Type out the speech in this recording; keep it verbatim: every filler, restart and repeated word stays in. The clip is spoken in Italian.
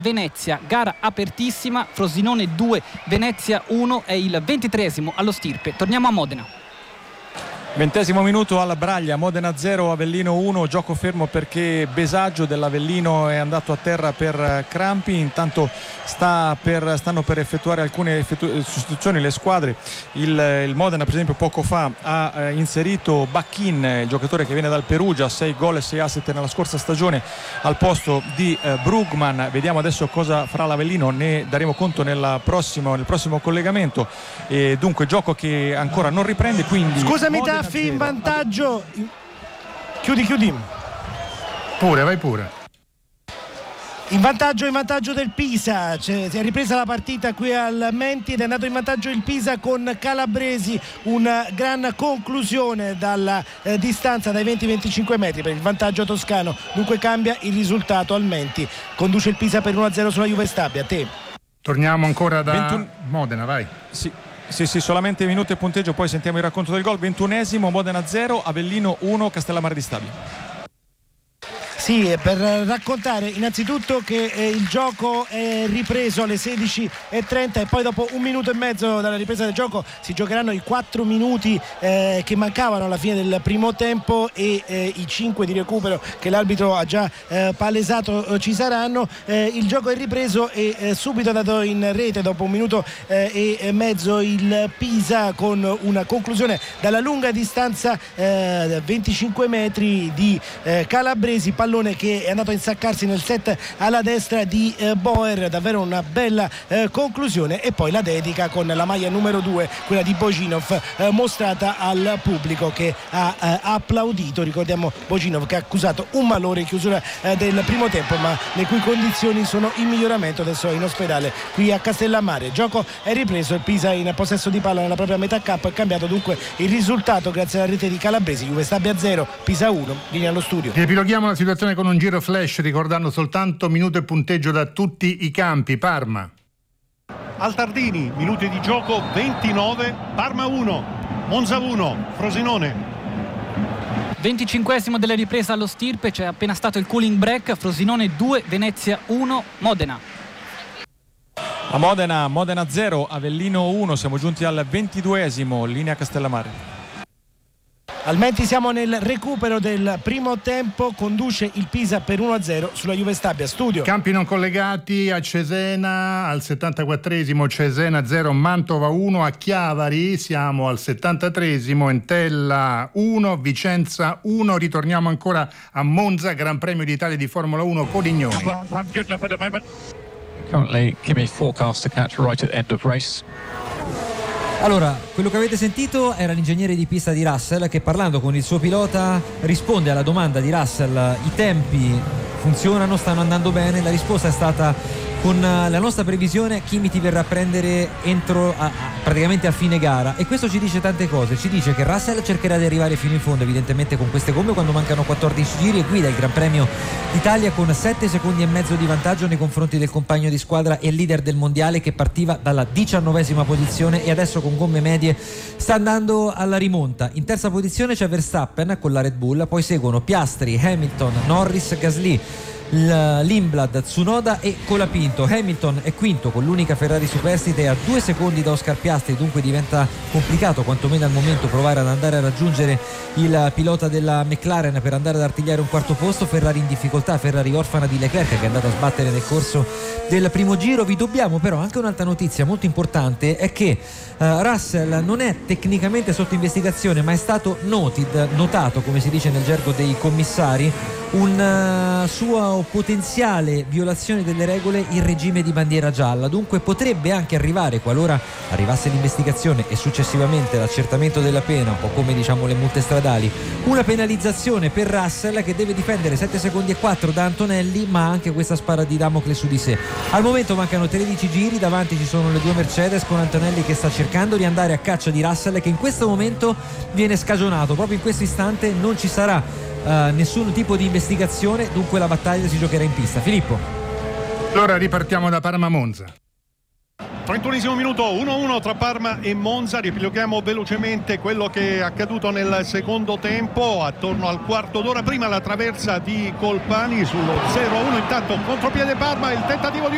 Venezia, gara apertissima, Frosinone due, Venezia uno, è il ventitreesimo allo Stirpe. Torniamo a Modena. Ventesimo minuto alla Braglia, Modena zero, Avellino uno, gioco fermo perché Besaggio dell'Avellino è andato a terra per crampi. Intanto sta per, stanno per effettuare alcune effettu- sostituzioni le squadre. Il, il Modena per esempio poco fa ha eh, inserito Bacchin, il giocatore che viene dal Perugia, sei gol e sei assist nella scorsa stagione, al posto di eh, Brugman. Vediamo adesso cosa farà l'Avellino, ne daremo conto nella prossimo, nel prossimo collegamento. E dunque gioco che ancora non riprende, quindi scusami Modena Taffi, in vantaggio. Chiudi, chiudi. Pure, vai pure. In vantaggio, in vantaggio del Pisa. Cioè, si è ripresa la partita qui al Menti ed è andato in vantaggio il Pisa con Calabresi. Una gran conclusione dalla eh, distanza dai venti venticinque metri per il vantaggio toscano. Dunque cambia il risultato al Menti. Conduce il Pisa per uno a zero sulla Juve Stabia. Te. Torniamo ancora da ventuno Modena, vai. Sì. Sì, sì, solamente minuto e punteggio, poi sentiamo il racconto del gol. ventunesimo, Modena zero, Avellino uno, Castellammare di Stabia. Sì, per raccontare innanzitutto che eh, il gioco è ripreso alle sedici e trenta e poi dopo un minuto e mezzo dalla ripresa del gioco si giocheranno i quattro minuti eh, che mancavano alla fine del primo tempo e eh, i cinque di recupero che l'arbitro ha già eh, palesato eh, ci saranno. Eh, il gioco è ripreso e eh, subito dato in rete dopo un minuto eh, e mezzo il Pisa con una conclusione dalla lunga distanza eh, venticinque metri di eh, Calabresi, pallone che è andato a insaccarsi nel set alla destra di eh, Boer. Davvero una bella eh, conclusione, e poi la dedica con la maglia numero due, quella di Boginov, eh, mostrata al pubblico che ha eh, applaudito. Ricordiamo Boginov che ha accusato un malore in chiusura eh, del primo tempo, ma le cui condizioni sono in miglioramento, adesso è in ospedale qui a Castellammare. Gioco è ripreso, il Pisa in possesso di palla nella propria metà campo, è cambiato dunque il risultato grazie alla rete di Calabresi. Juve Stabia zero, Pisa uno. Linea allo studio. Riepiloghiamo la situazione con un giro flash, ricordando soltanto minuto e punteggio da tutti i campi. Parma. Al Tardini, minuti di gioco ventinove, Parma uno, Monza uno, Frosinone. venticinquesimo della ripresa allo Stirpe, c'è appena stato il cooling break. Frosinone due, Venezia uno, Modena. A Modena, Modena zero, Avellino uno, siamo giunti al ventiduesimo, linea Castellammare. Al Menti siamo nel recupero del primo tempo, conduce il Pisa per uno a zero sulla Juve Stabia. Studio. Campi non collegati a Cesena, al settantaquattresimo Cesena zero, Mantova uno, a Chiavari siamo al settantatresimo, Entella uno, Vicenza uno. Ritorniamo ancora a Monza, Gran Premio d'Italia di Formula uno, Codignoni. Currently, give me forecast to catch right at the end of race. Allora, quello che avete sentito era l'ingegnere di pista di Russell che, parlando con il suo pilota, risponde alla domanda di Russell: i tempi funzionano, stanno andando bene? La risposta è stata: con la nostra previsione Kimi ti verrà a prendere entro a, a, praticamente a fine gara. E questo ci dice tante cose. Ci dice che Russell cercherà di arrivare fino in fondo, evidentemente con queste gomme, quando mancano quattordici giri, e guida il Gran Premio d'Italia con sette secondi e mezzo di vantaggio nei confronti del compagno di squadra e leader del mondiale, che partiva dalla diciannovesima posizione e adesso con gomme medie sta andando alla rimonta. In terza posizione c'è Verstappen con la Red Bull, poi seguono Piastri, Hamilton, Norris, Gasly, Lindblad, Tsunoda e Colapinto. Hamilton è quinto con l'unica Ferrari superstite a due secondi da Oscar Piastri, dunque diventa complicato quantomeno al momento provare ad andare a raggiungere il pilota della McLaren per andare ad artigliare un quarto posto. Ferrari in difficoltà, Ferrari orfana di Leclerc che è andato a sbattere nel corso del primo giro. Vi dobbiamo però anche un'altra notizia molto importante, è che uh, Russell non è tecnicamente sotto investigazione, ma è stato noted, notato come si dice nel gergo dei commissari, una sua potenziale violazione delle regole in regime di bandiera gialla. Dunque potrebbe anche arrivare, qualora arrivasse l'investigazione e successivamente l'accertamento della pena, un po' come diciamo le multe stradali, una penalizzazione per Russell che deve difendere sette secondi e quattro da Antonelli, ma anche questa spada di Damocle su di sé. Al momento mancano tredici giri, davanti ci sono le due Mercedes con Antonelli che sta cercando di andare a caccia di Russell, che in questo momento viene scagionato. Proprio in questo istante non ci sarà Uh, nessun tipo di investigazione, dunque la battaglia si giocherà in pista. Filippo. Allora ripartiamo da Parma Monza. trentunesimo minuto, uno a uno tra Parma e Monza. Riepiloghiamo velocemente quello che è accaduto nel secondo tempo, attorno al quarto d'ora. Prima la traversa di Colpani sullo zero a uno, intanto contropiede Parma, il tentativo di